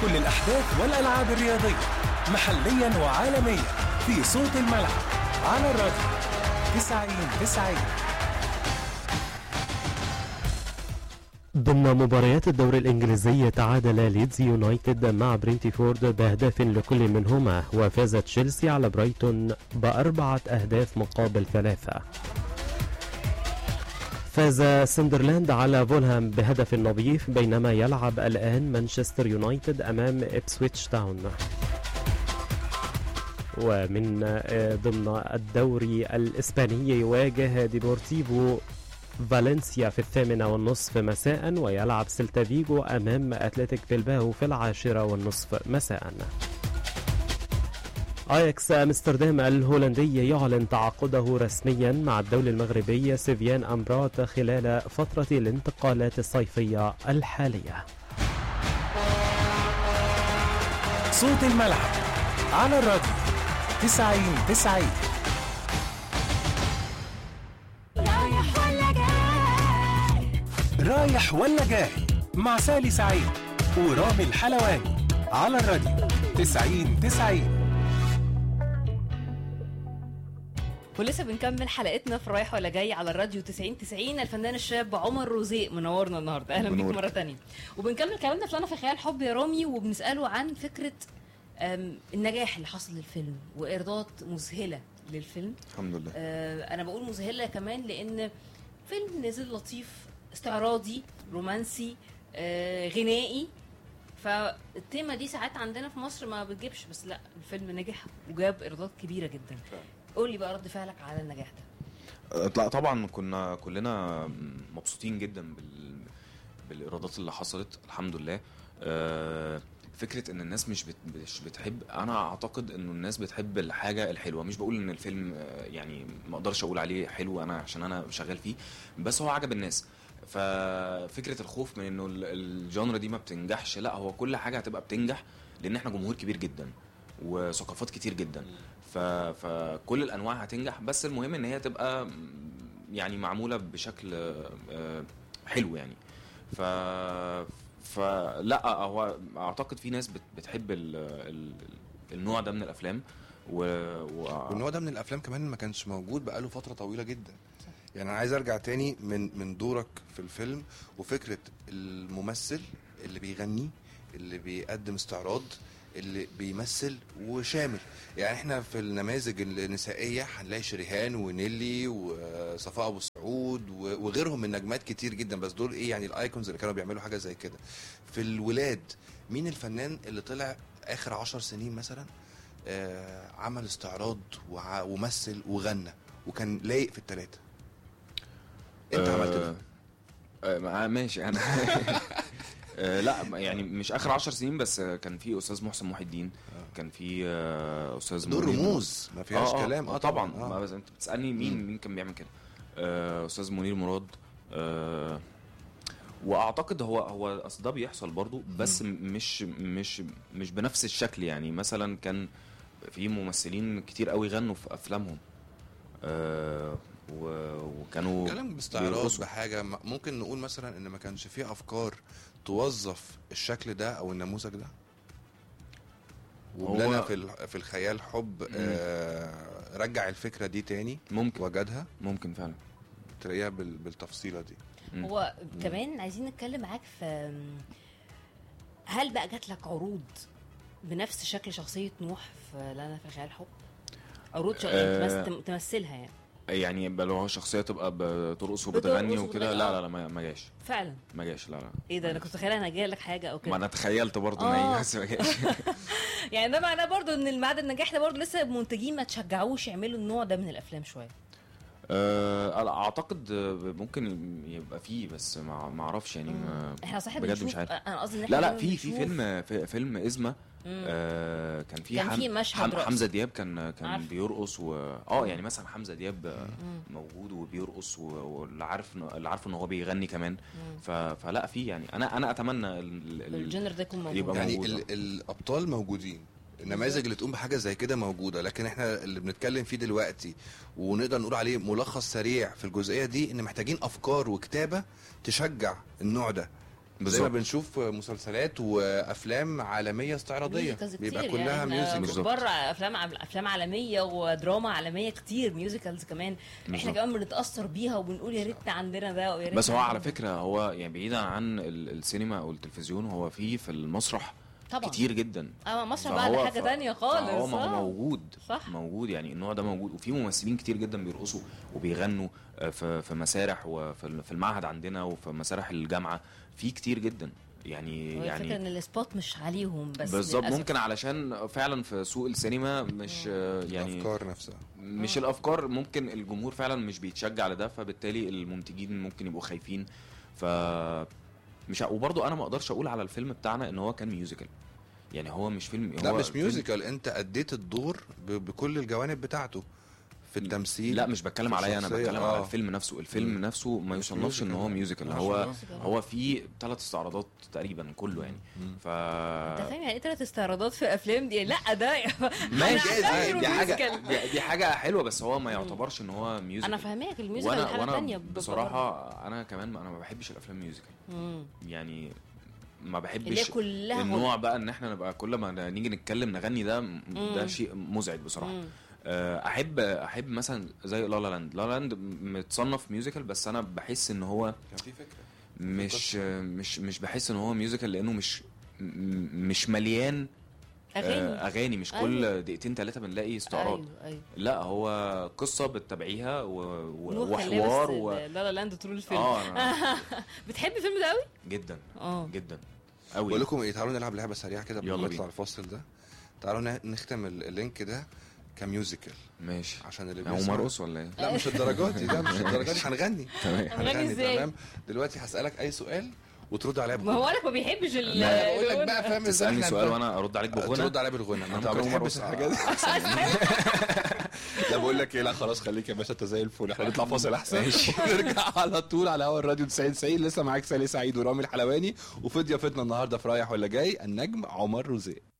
كل الأحداث والألعاب الرياضية محليا وعالميا في صوت الملعب على الراديو 90. ضمن مباريات الدوري الإنجليزي تعادل ليدز يونايتد مع برينتفورد بهدف لكل منهما، وفاز تشيلسي على برايتون ب4 أهداف مقابل 3. فاز سندرلاند على فولهام بهدف نظيف، بينما يلعب الآن مانشستر يونايتد أمام إبسويتش تاون. ومن ضمن الدوري الإسباني يواجه ديبورتيفو فالنسيا في 8:30 مساء، ويلعب سيلتا فيجو أمام أتلتيك بلباو في 10:30 مساء. أياكس أمستردام الهولندي يعلن تعاقده رسميا مع الدولي المغربي سيفيان أمرات خلال فترة الانتقالات الصيفية الحالية. صوت الملعب على الراديو 90. رايح ولا جاي مع سالي سعيد ورامي الحلواني على الراديو 90. ولسه بنكمل حلقتنا في رايح ولا جاي على الراديو 90. الفنان الشاب عمر روزيق منورنا النهارده، اهلا بيك مره تانية. وبنكمل كلامنا في لنا في خيال حب يا رامي، وبنساله عن فكره النجاح اللي حصل للفيلم وايرادات مذهله للفيلم. الحمد لله. انا بقول مذهله كمان لان فيلم نزل لطيف، استعراضي، رومانسي، غنائي. فالتيمة دي ساعات عندنا في مصر ما بتجيبش، بس لا، الفيلم نجح وجاب ايرادات كبيره جدا. قولي بقى رد فعلك على النجاح ده. لا طبعا كنا كلنا مبسوطين جدا بالايرادات اللي حصلت الحمد لله. فكره ان الناس مش بتحب، انا اعتقد انه الناس بتحب الحاجه الحلوه. مش بقول ان الفيلم يعني ما اقدرش اقول عليه حلو انا عشان انا شغال فيه، بس هو عجب الناس. ففكره الخوف من انه الجانرا دي ما بتنجحش، لا، هو كل حاجه هتبقى بتنجح لان احنا جمهور كبير جدا وثقافات كتير جدا، فكل الانواع هتنجح. بس المهم ان هي تبقى يعني معموله بشكل حلو يعني. فلا، هو اعتقد في ناس بتحب النوع ده من الافلام والنوع ده من الافلام كمان ما كانش موجود بقاله فتره طويله جدا. يعني انا عايز ارجع تاني من دورك في الفيلم وفكره الممثل اللي بيغني، اللي بيقدم استعراض، اللي بيمثل وشامل. يعني احنا في النماذج النسائيه هنلاقي شريهان ونيلي وصفاء ابو السعود وغيرهم من نجمات كتير جدا، بس دول ايه يعني الايكونز اللي كانوا بيعملوا حاجه زي كده. في الولاد مين الفنان اللي طلع اخر 10 سنين مثلا عمل استعراض ومثل وغنى وكان لايق في الثلاثه؟ انت عملت ده. ماشي انا لا يعني مش اخر 10 سنين بس، كان في استاذ محسن محي الدين، كان في استاذ دول رموز ما فيهاش كلام. طبعا. بس انت بتسالني مين كان بيعمل كده. استاذ منير مراد. واعتقد هو اصل ده بيحصل برضو، بس مش بنفس الشكل. يعني مثلا كان في ممثلين كتير قوي غنوا في افلامهم وكانوا كلام باستعراض بحاجه. ممكن نقول مثلا ان ما كانش فيه افكار توظف الشكل ده او النموذج ده، ولنا في الخيال حب رجع الفكره دي تاني. ممكن وجدها، ممكن فعلا تلاقيها بالتفصيله دي. هو كمان عايزين نتكلم معاك في هل بقى جات لك عروض بنفس شكل شخصيه نوح في لنا في خيال حب؟ عروض تمثلها يعني لو هو شخصيه تبقى بترقص وبتغني وكده؟ لا ما جاش فعلا، ما جاش. لا ايه ده، انا كنت متخيله انا جاي لك حاجه او كده. ما انا تخيلت برضه ان بس ما جاش. يعني ده معناه برضه ان الميعاد النجاح ده برضه لسه المنتجين ما تشجعوش يعملوا النوع ده من الافلام شويه. اعتقد ممكن يبقى فيه، بس ما اعرفش يعني. احنا صحيح بجد مش عارف. انا قصدي لا في فيلم إزمة. كان في مشهد حمزة دياب كان بيرقص يعني مثلا حمزة دياب موجود وبيرقص، واللي عارف ان هو بيغني كمان. فلا في يعني انا اتمنى الجنر ده يكون موجود. يعني الابطال موجودين، النماذج اللي تقوم بحاجه زي كده موجوده، لكن احنا اللي بنتكلم فيه دلوقتي ونقدر نقول عليه ملخص سريع في الجزئيه دي ان محتاجين افكار وكتابه تشجع النوع ده. زي ما بنشوف مسلسلات وافلام عالميه استعراضيه بيبقى كلها يعني ميوزك. بره افلام عالميه ودراما عالميه كتير، ميوزيكالز كمان احنا كمان بنتاثر بيها وبنقول يا ريت عندنا ده ويا ريت. بس هو على فكره هو يعني بعيدا عن السينما او التلفزيون، هو في المسرح طبعا كتير جدا. مسرح بقى حاجه تانية خالص. هو موجود صح. موجود يعني النوع ده موجود، وفي ممثلين كتير جدا بيرقصوا وبيغنوا في مسارح وفي المعهد عندنا وفي مسارح الجامعه، في كتير جدا يعني الفكره ان السبوت مش عليهم بس بالظبط. ممكن علشان فعلا في سوق السينما مش يعني الافكار نفسها مش الافكار، ممكن الجمهور فعلا مش بيتشجع على ده، فبالتالي المنتجين ممكن يبقوا خايفين. ف مش وبرضه انا ما اقدرش اقول على الفيلم بتاعنا ان هو كان ميوزيكال، يعني هو مش فيلم. لا مش ميوزيكال، انت اديت الدور بكل الجوانب بتاعته في التمثيل. لا مش بتكلم عليا انا، بتكلم على الفيلم نفسه. الفيلم نفسه ما يصنفش ان هو ميوزيكال، هو في 3 استعراضات تقريبا كله يعني. ف انت فاهم يعني ايه 3 استعراضات في افلام دي؟ لا ده ماشي، دي حاجه حلوه، بس هو ما يعتبرش ان هو ميوزيكال. انا فاهماك الميوزيكال حاجه ثانيه بصراحه. انا كمان انا ما بحبش الافلام ميوزيكال يعني، ما بحبش النوع بقى ان احنا نبقى كل ما نيجي نتكلم نغني. ده شيء مزعج بصراحه. احب مثلا زي لا لاند متصنف ميوزيكال، بس انا بحس ان هو كان في فكره مش بحس ان هو ميوزيكال، لانه مش مليان اغاني. مش كل دقيقتين 3 بنلاقي استعراض. أيوة. لا هو قصه بتتابعيها وحوار لا لاند طول الفيلم. بتحب الفيلم ده قوي جدا جدا قوي. بقول لكم ايه، تعالوا نلعب لعبه سريعه كده قبل ما نطلع الفاصل ده. تعالوا نختم اللينك ده كميوزيكال. ماشي. عشان اللي بيسمع مرقص ولا ايه؟ لا مش الدرجات دي، لا مش الدرجات دي. هنغني تمام. دلوقتي هسألك اي سؤال وترد عليا بغنى. ما هو انا ما بيحبش لا اقول لك بقى، فاهم ازاي؟ تسالني سؤال وانا ارد عليك بغنى. ترد عليا بالغنى. انت ما بتحبش الحاجات دي. لا بقول لك ايه، لا خلاص خليك يا باشا انت زي الفل. احنا نطلع فاصل احسن ونرجع على طول على هوا الراديو 90. لسه معاك سالي سعيد ورامي الحلواني، وفي ضيافتنا النهارده في رايح ولا جاي النجم عمر روزيه.